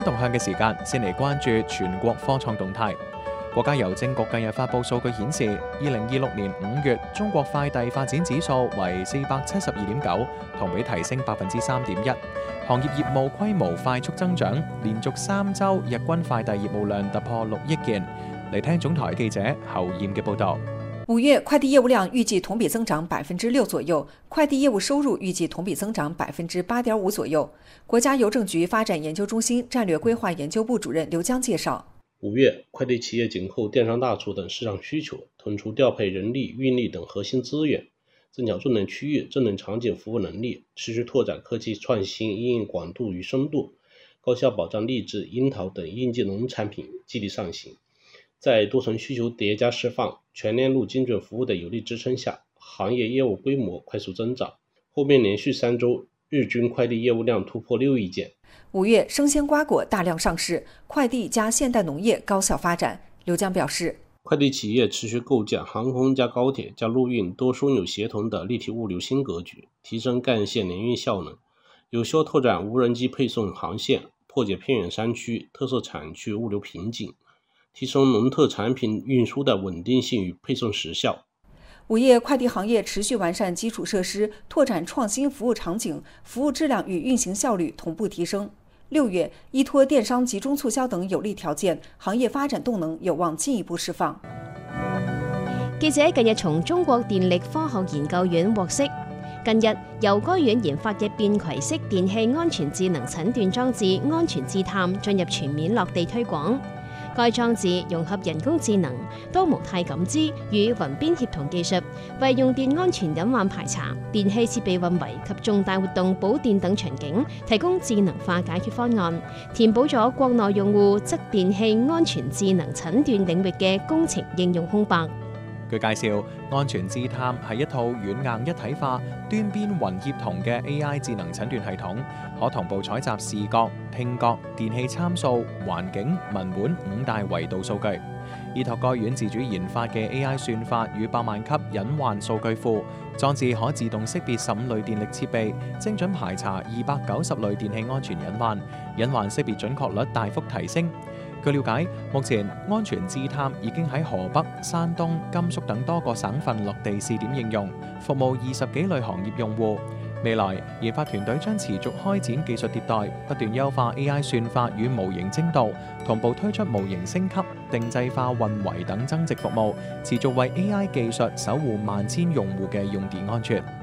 動向嘅時間，先嚟關注全國科創動態。國家郵政局近日發布數據顯示，2026年5月中國快遞發展指數為472.9，同比提升3.1%。行業業務規模快速增長，連續3週日均快遞業務量突破6億件。嚟聽總台記者侯艷嘅報導。 5月快遞業務量預計同比增長6%左右，快遞業務收入預計同比增長8.5%左右。國家郵政局發展研究中心戰略規劃研究部主任劉江介紹 ，5月，快遞企業緊扣電商大促等市場需求，騰出調配人力、運力等核心資源，增強智能區域、智能場景服務能力，持續拓展科技創新應用廣度與深度，高效保障荔枝、櫻桃等應季農產品激勵上行。在多層需求疊加釋放、全鏈路精準服務的有力支撐下，行業業務規模快速增長，後面連續3週日均快遞業務量突破6億件。 5月，生鮮瓜果大量上市，快遞加現代農業高效發展。劉江表示， 快遞企業持續構建航空加高鐵加陸運多樞紐協同的立體物流新格局，提升幹線聯運效能，有效拓展無人機配送航線，破解偏遠山區特色產區物流瓶頸，提升農特產品運輸的穩定性與配送時效。 5月，快遞行業持續完善基礎設施，拓展創新服務場景，服務質量與運行效率同步提升。6月，依託電商集中促銷等有利條件，行業發展動能有望進一步釋放。 記者近日從中國電力科學研究院獲悉，近日由該院研發嘅便攜式電器安全智能診斷裝置安全智探進入全面落地推廣。該裝置融合人工智能、多模態感知與雲邊協同技術，為用電安全隱患排查、電器設備運維及重大活動補電等場景提供智能化解決方案，填補咗國內用戶側電器安全智能診斷領域嘅工程應用空白。 據介紹，安全智探係一套軟硬一體化、端邊雲協同嘅 AI 智能診斷系統，可同步採集視覺、聽覺、電器參數、環境、文本5大維度數據。依託該院自主研發嘅 AI 算法與百萬級隱患數據庫，裝置可自動識別15類電力設備，精準排查290類電器安全隱患，隱患識別準確率大幅提升。據了解，目前安全智探已經喺河北、山東、甘肅等多個省份落地試點應用，服務20幾類行業用戶。未來研發團隊將持續開展技術迭代，不斷優化 AI 算法與模型精度，同步推出模型升級、定制化運維等增值服務，持續為 AI 技術守護萬千用戶嘅用電安全。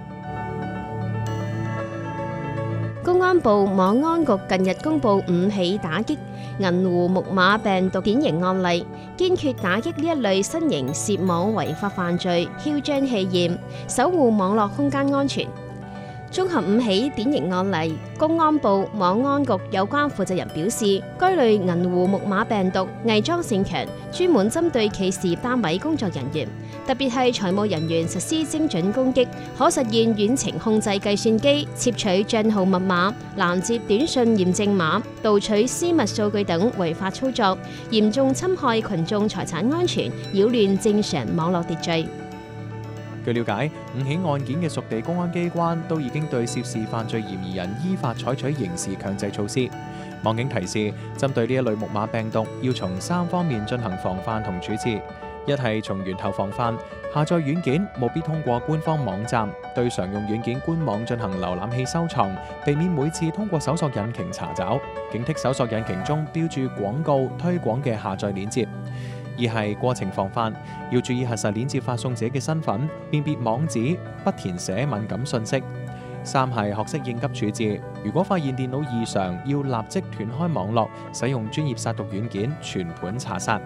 公安部網安局近日公布5起打擊銀狐木馬病毒典型案例，堅決打擊呢一類新型涉網違法犯罪，囂張氣焰，守護網絡空間安全。綜合5起典型案例，公安部網安局有關負責人表示，該類銀狐木馬病毒偽裝性強，專門針對企事業單位工作人員，特別係財務人員實施精準攻擊，可實現遠程控制計算機、竊取帳號密碼、攔截短信驗證碼、盜取私密數據等違法操作，嚴重侵害群眾財產安全，擾亂正常網絡秩序。 據了解，5起案件嘅屬地公安機關都已經對涉事犯罪嫌疑人依法採取刑事強制措施。網警提示，針對呢一類木馬病毒，要從3方面進行防範同處置。一係從源頭防範，下載軟件務必通過官方網站，對常用軟件官網進行瀏覽器收藏，避免每次通過搜索引擎查找，警惕搜索引擎中標注廣告推廣嘅下載鏈接。二係過程防範，要注意核實鏈接發送者嘅身份，辨別網址，不填寫敏感信息。3係學識應急處置，如果發現電腦異常，要立即斷開網絡，使用專業殺毒軟件全盤查殺。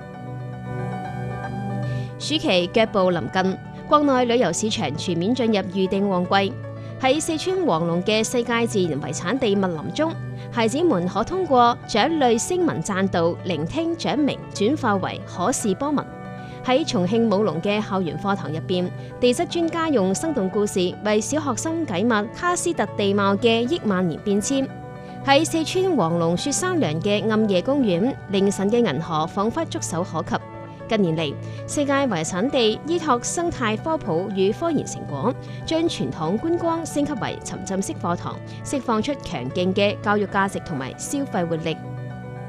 暑期腳步臨近，國內旅遊市場全面進入預訂旺季。喺四川黃龍嘅世界自然遺產地密林中，孩子們可通過雀類聲紋讚導，聆聽雀鳴，轉化為可視波紋。喺重慶武隆嘅校園課堂入邊，地質專家用生動故事為小學生解密喀斯特地貌嘅億萬年變遷。喺四川黃龍雪山涼嘅暗夜公園，凌晨嘅銀河彷彿觸手可及。近年嚟，世界遺產地依託生態科普與科研成果，將傳統觀光升級為沉浸式課堂，釋放出強勁嘅教育價值同埋消費活力。